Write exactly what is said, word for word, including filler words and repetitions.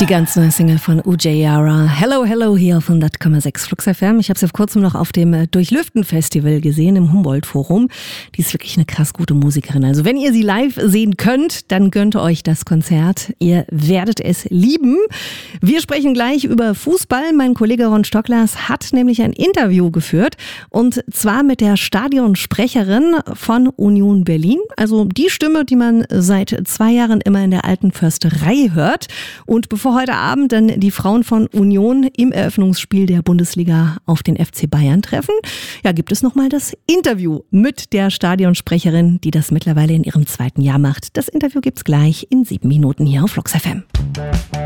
Die ganz neue Single von Ujayara. Hello, hello hier auf hundert Komma sechs Flux F M. Ich habe sie vor kurzem noch auf dem Durchlüften-Festival gesehen im Humboldt-Forum. Die ist wirklich eine krass gute Musikerin. Also wenn ihr sie live sehen könnt, dann gönnt euch das Konzert. Ihr werdet es lieben. Wir sprechen gleich über Fußball. Mein Kollege Ron Stocklers hat nämlich ein Interview geführt. Und zwar mit der Stadionsprecherin von Union Berlin. Also die Stimme, die man seit zwei Jahren immer in der alten Försterei hört. Und bevor heute Abend dann die Frauen von Union im Eröffnungsspiel der Bundesliga auf den F C Bayern treffen, ja, gibt es nochmal das Interview mit der Stadionsprecherin, die das mittlerweile in ihrem zweiten Jahr macht. Das Interview gibt's gleich in sieben Minuten hier auf Flux F M.